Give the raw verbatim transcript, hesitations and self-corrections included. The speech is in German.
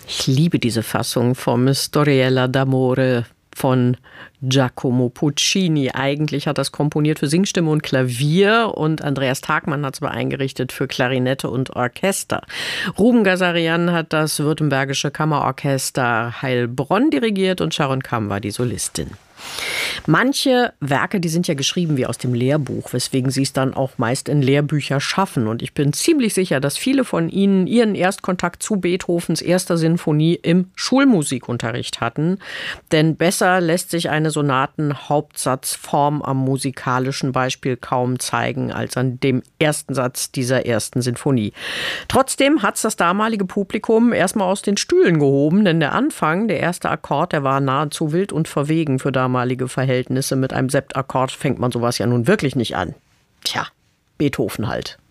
Ich liebe diese Fassung vom Storiella d'amore von Giacomo Puccini. Eigentlich hat das komponiert für Singstimme und Klavier und Andreas Tagmann hat es aber eingerichtet für Klarinette und Orchester. Ruben Gazarian hat das Württembergische Kammerorchester Heilbronn dirigiert und Sharon Kam war die Solistin. Manche Werke, die sind ja geschrieben wie aus dem Lehrbuch, weswegen sie es dann auch meist in Lehrbücher schaffen. Und ich bin ziemlich sicher, dass viele von Ihnen ihren Erstkontakt zu Beethovens erster Sinfonie im Schulmusikunterricht hatten. Denn besser lässt sich eine Sonaten-Hauptsatzform am musikalischen Beispiel kaum zeigen als an dem ersten Satz dieser ersten Sinfonie. Trotzdem hat es das damalige Publikum erstmal aus den Stühlen gehoben, denn der Anfang, der erste Akkord, der war nahezu wild und verwegen für damalige Verhältnisse. Mit einem Septakkord fängt man sowas ja nun wirklich nicht an. Tja, Beethoven halt.